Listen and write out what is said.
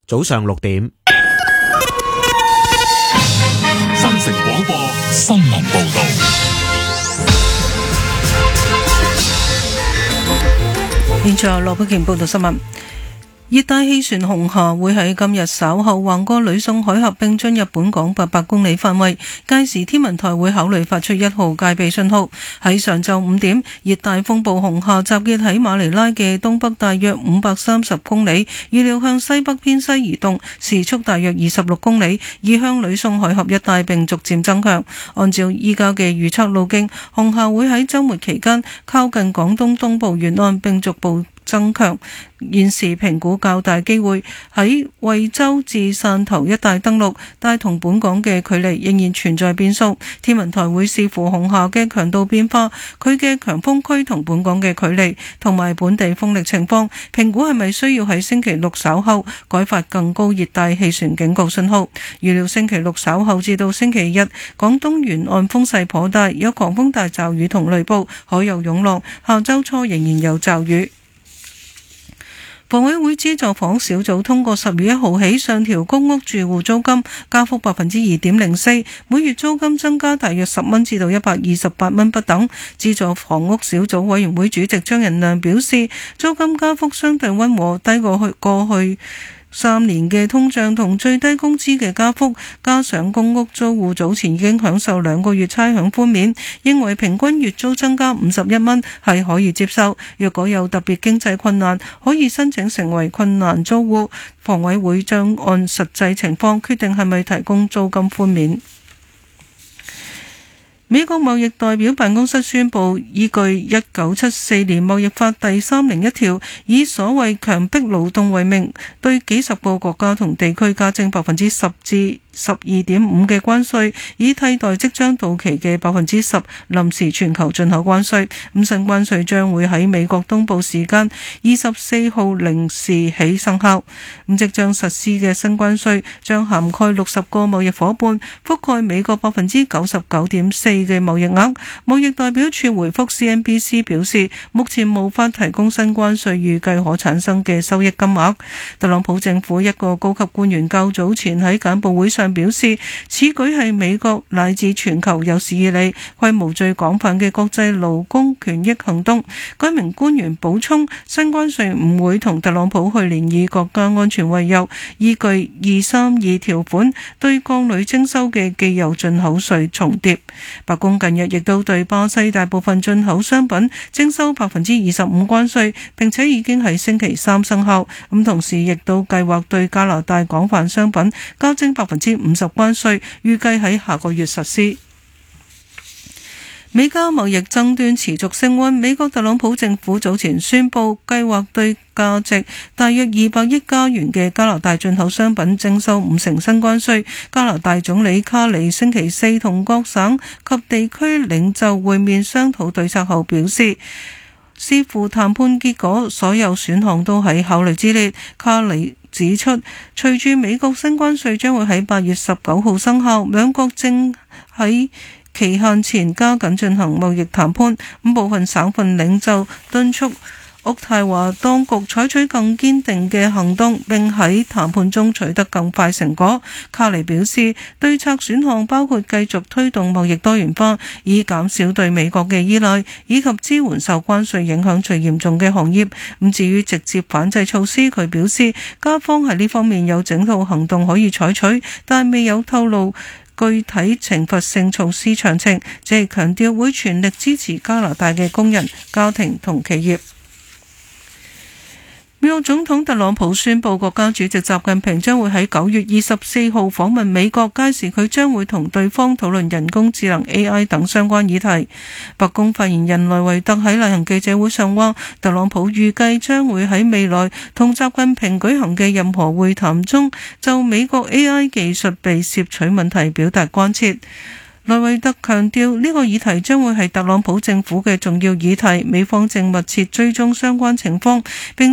早上6點。 新城廣播新聞報道。 現在羅佩瓊報道新聞。熱帶氣旋紅霞會喺今日稍後橫過呂宋海峽並進入本港800公里範圍，屆時天文台會考慮發出1號戒備信號。喺上晝5點，熱帶風暴紅霞集結喺馬尼拉嘅東北大約530公里，預料向西北偏西移動，時速大約26公里，移向呂宋海峽一帶並逐漸增強。按照依家嘅預測路徑，紅霞會喺週末期間靠近廣東東部沿岸並逐步增強，現時評估較大機會喺惠州至汕頭一帶登陸，但同本港嘅距離仍然存在變數。天文台會視乎紅霞嘅強度變化、佢嘅強風區同本港嘅距離同埋本地風力情況，評估係咪需要喺星期六稍後改發更高熱帶氣旋警告信號。預料星期六稍後至到星期日，廣東沿岸風勢頗大，有狂風大驟雨同雷暴，海有湧浪。下週初仍然有驟雨。房委會資助房屋小組通過10月1號起上調公屋住戶租金，加幅2.04%，每月租金增加大約10蚊至到128蚊不等。資助房屋小組委員會主席張仁亮表示，租金加幅相對溫和，低過過去3年嘅通脹同最低工資嘅加幅，加上公屋租戶早前已經享受2個月差餉寬免，認為平均月租增加51蚊係可以接受。若果有特別經濟困難，可以申請成為困難租戶，房委會將按實際情況決定係咪提供租金寬免。美國貿易代表辦公室宣布，依據1974年貿易法第301條，以所謂強迫勞動為名，對幾十個國家同地區加徵10%至12.5% 嘅關稅，以替代即將到期嘅10%臨時全球進口關稅。新關稅將會喺美國東部時間24號0時起生效。即將實施嘅新關稅將涵蓋60個貿易夥伴，覆蓋美國99.4%嘅貿易額。貿易代表處回覆 CNBC 表示，目前無法提供新關稅預計可產生嘅收益金額。特朗普政府一個高級官員較早前喺簡報會上表示，此舉係美國乃至全球有史以嚟規模最廣泛嘅國際勞工權益行動。該名官員補充，新關稅唔會同特朗普去年以國家安全為由，依據232條款對鋼鋁徵收嘅既有進口稅重疊。白宮近日亦都對巴西大部分進口商品徵收25%關稅，並且已經喺星期3生效。同時亦都計劃對加拿大廣泛商品加徵50%關稅，預計喺下個月實施。美加貿易爭端持續升溫，美國特朗普政府早前宣布計劃對價值大約200億加元嘅加拿大進口商品徵收50%新關稅。加拿大總理卡里星期4同各省及地區領袖會面商討對策後表示，視乎談判結果，所有選項都喺考慮之列。卡里指出，隨住美國新關稅將會喺8月19號生效，兩國正喺期限前加緊進行貿易談判。部分省份領袖敦促渥太華當局採取更堅定嘅行動，並喺談判中取得更快成果。卡尼表示，對策選項包括繼續推動貿易多元化，以減少對美國嘅依賴，以及支援受關稅影響最嚴重嘅行業。至於直接反制措施，佢表示加方喺呢方面有整套行動可以採取，但未有透露具體懲罰性措施詳情，只係強調會全力支持加拿大嘅工人、家庭同企業。美國總統特朗普宣布，國家主席習近平將會喺9月24號訪問美國，屆時佢將會同對方討論人工智能 AI 等相關議題。白宮發言人萊維特喺例行記者會上話，特朗普預計將會喺未來同習近平舉行嘅任何會談中，就美國 AI 技術被竊取問題表達關切。萊維特強調，呢個議題將會係特朗普政府嘅重要議題，美方正密切追蹤相關情況，並